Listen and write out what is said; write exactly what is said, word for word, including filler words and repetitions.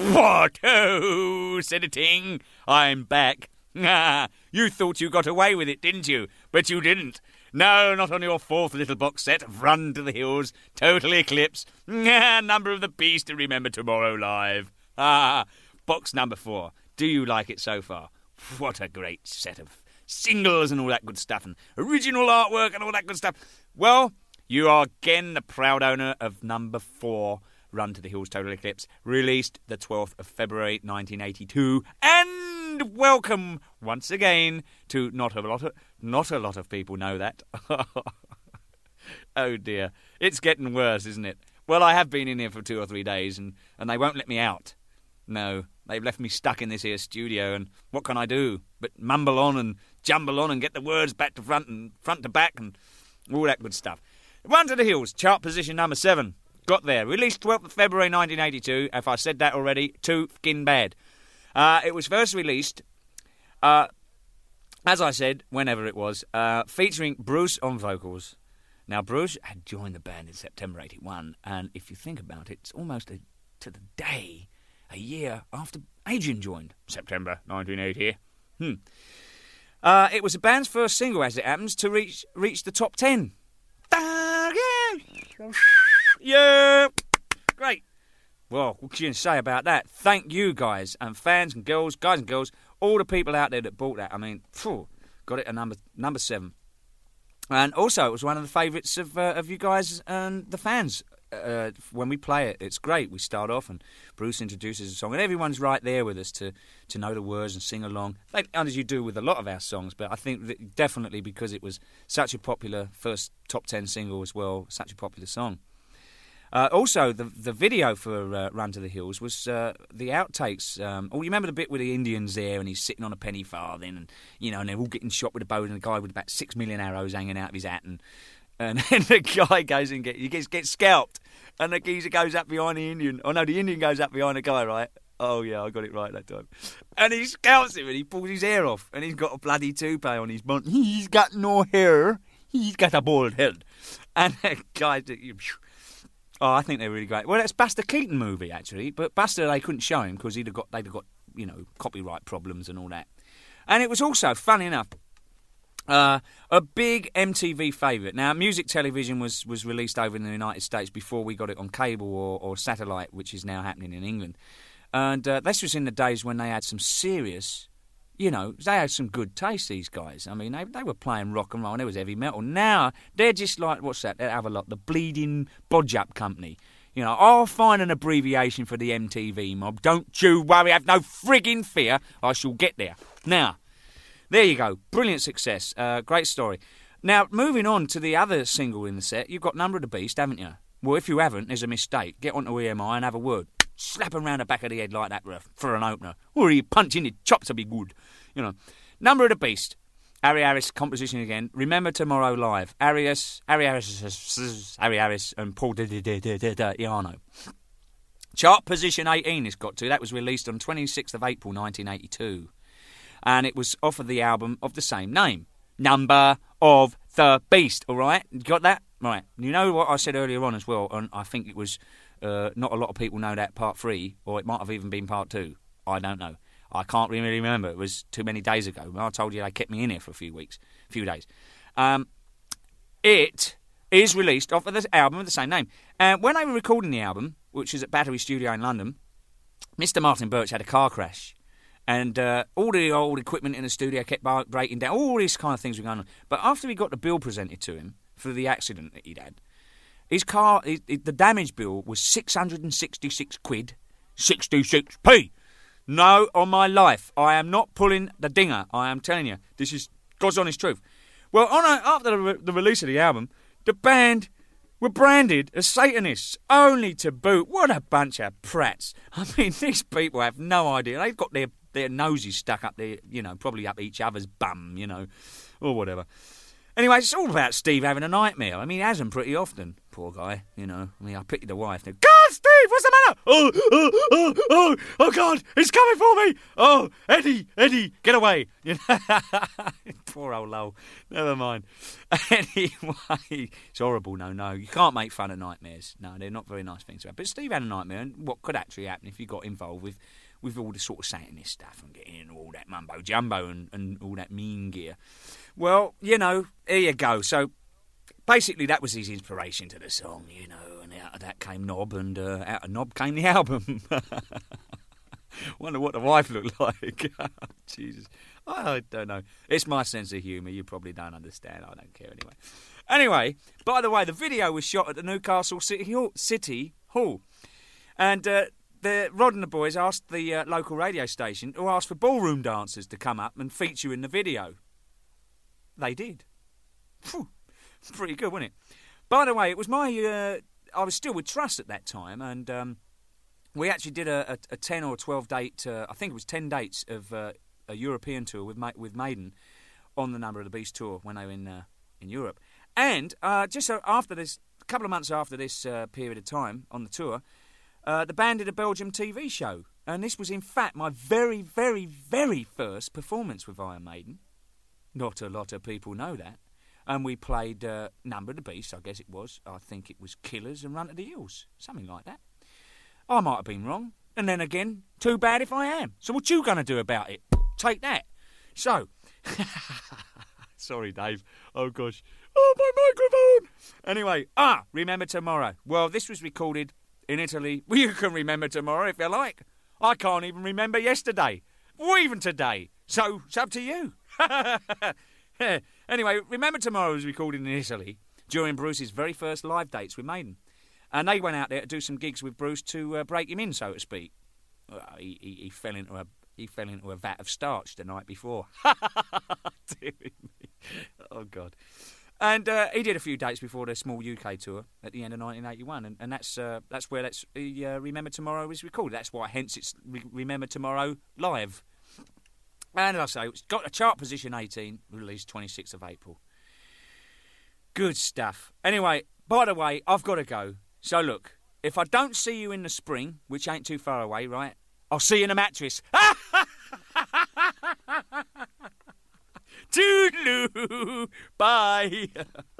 What? Oh, said a ting. I'm back. You thought you got away with it, didn't you? But you didn't. No, not on your fourth little box set of Run to the Hills, Total Eclipse, Number of the Beast to Remember Tomorrow Live. Ah, box number four. Do you like it so far? What a great set of singles and all that good stuff, and original artwork and all that good stuff. Well, you are again the proud owner of number four, Run to the Hills, Total Eclipse, released the twelfth of February nineteen eighty-two, and welcome once again to not a lot of, not a lot of people know that. Oh dear, it's getting worse, isn't it? Well, I have been in here for two or three days, and, and they won't let me out. No, they've left me stuck in this here studio, and what can I do but mumble on and jumble on and get the words back to front and front to back and all that good stuff. Run to the Hills, chart position number seven. Got there. Released twelfth of February nineteen eighty-two. If I said that already, too fucking bad. Uh, it was first released, uh, as I said, whenever it was, uh, featuring Bruce on vocals. Now, Bruce had joined the band in September eighty-one, and if you think about it, it's almost a, to the day, a year after Adrian joined, September nineteen eighty. Hmm. Uh, it was the band's first single, as it happens, to reach reach the top ten. Yeah, great. Well, what can you say about that? Thank you, guys, and fans and girls, guys and girls, all the people out there that bought that. I mean, phew, got it at number number seven. And also, it was one of the favourites of uh, of you guys and the fans. Uh, when we play it, it's great. We start off and Bruce introduces a song, and everyone's right there with us to, to know the words and sing along, like, as you do with a lot of our songs. But I think that definitely because it was such a popular first top ten single as well, such a popular song. Uh, also, the the video for uh, Run to the Hills was uh, the outtakes. Um, oh, you remember the bit with the Indians there, and he's sitting on a penny farthing, and you know, and they're all getting shot with a bow, and a guy with about six million arrows hanging out of his hat, and and then the guy goes and get, he gets gets scalped, and the geezer goes up behind the Indian. Oh no, the Indian goes up behind the guy, right? Oh yeah, I got it right that time. And he scalps him, and he pulls his hair off, and he's got a bloody toupee on his butt. He's got no hair. He's got a bald head, and the guy. Oh, I think they're really great. Well, that's Buster Keaton movie, actually. But Buster, they couldn't show him because he'd have got, they'd have got, you know, copyright problems and all that. And it was also, funny enough, uh, a big M T V favourite. Now, music television was, was released over in the United States before we got it on cable or, or satellite, which is now happening in England. And uh, this was in the days when they had some serious... You know, they had some good taste, these guys. I mean, they they were playing rock and roll and there was heavy metal. Now, they're just like, what's that? They have a lot, the Bleeding Bodge-Up Company. You know, I'll find an abbreviation for the M T V mob. Don't you worry, have no frigging fear. I shall get there. Now, there you go. Brilliant success. Uh, great story. Now, moving on to the other single in the set, you've got Number of the Beast, haven't you? Well, if you haven't, there's a mistake. Get onto E M I and have a word. Slap him round the back of the head like that for an opener. Or you punch in the chops will be good. You know. Number of the Beast. Harry Harris composition again. Remember Tomorrow Live. Arias, Harry Harris, Harry Harris and Paul Iano. Chart position eighteen it's got to. That was released on twenty-sixth of April nineteen eighty-two. And it was off of the album of the same name. Number of the Beast. All right? You got that? Right. You know what I said earlier on as well, and I think it was... Uh, not a lot of people know that part three, or it might have even been part two. I don't know. I can't really remember. It was too many days ago. I told you they kept me in here for a few weeks, a few days. Um, it is released off of the album of the same name. And when they were recording the album, which is at Battery Studio in London, Mister Martin Birch had a car crash. And uh, all the old equipment in the studio kept breaking down. All these kind of things were going on. But after he got the bill presented to him for the accident that he'd had, His car, his, the damage bill was six hundred sixty-six quid, sixty-six p. No, on my life, I am not pulling the dinger. I am telling you, this is God's honest truth. Well, on a, after the, re- the release of the album, the band were branded as Satanists, only to boot. What a bunch of prats. I mean, these people have no idea. They've got their, their noses stuck up there, you know, probably up each other's bum, you know, or whatever. Anyway, it's all about Steve having a nightmare. I mean, he has them pretty often. Poor guy, you know. I mean, I pity the wife. God, Steve, what's the matter? Oh, oh, oh, oh, oh, God, he's coming for me. Oh, Eddie, Eddie, get away. You know? Poor old Lowell. Never mind. Anyway, it's horrible. No, no, you can't make fun of nightmares. No, they're not very nice things to have. But Steve had a nightmare, and what could actually happen if you got involved with, with all the sort of Satanist stuff and getting into all that mumbo-jumbo and, and all that mean gear. Well, you know, here you go. So, basically, that was his inspiration to the song, you know, and out of that came Knob, and uh, out of Knob came the album. Wonder what the wife looked like. Jesus. I don't know. It's my sense of humour. You probably don't understand. I don't care anyway. Anyway, by the way, the video was shot at the Newcastle City Hall. City Hall. And uh, the, Rod and the boys asked the uh, local radio station to ask for ballroom dancers to come up and feature in the video. They did. Phew. Pretty good, wasn't it? By the way, it was my... Uh, I was still with Trust at that time, and um, we actually did a, a, a ten or twelve date... Uh, I think it was ten dates of uh, a European tour with Ma- with Maiden on the Number of the Beast tour when they were in, uh, in Europe. And uh, just so after this... A couple of months after this uh, period of time on the tour, uh, the band did a Belgium T V show. And this was, in fact, my very, very, very first performance with Iron Maiden. Not a lot of people know that. And we played uh, Number of the Beast, I guess it was. I think it was Killers and Run to the Hills. Something like that. I might have been wrong. And then again, too bad if I am. So what you going to do about it? Take that. So, sorry, Dave. Oh, gosh. Oh, my microphone. Anyway, ah, Remember Tomorrow. Well, this was recorded in Italy. Well, you can remember tomorrow if you like. I can't even remember yesterday. Or even today. So, it's up to you. Anyway, Remember Tomorrow was recorded in Italy during Bruce's very first live dates with Maiden. And they went out there to do some gigs with Bruce to uh, break him in, so to speak. Well, he, he, he fell into a he fell into a vat of starch the night before. Dear me. Oh, God. And uh, he did a few dates before their small U K tour at the end of nineteen eighty-one, and, and that's uh, that's where that's uh, Remember Tomorrow was recorded. That's why, hence, it's Re- Remember Tomorrow Live. And as I say, it's got a chart position eighteen, released twenty-sixth of April. Good stuff. Anyway, by the way, I've got to go. So look, if I don't see you in the spring, which ain't too far away, right, I'll see you in a mattress. Toodaloo. Bye.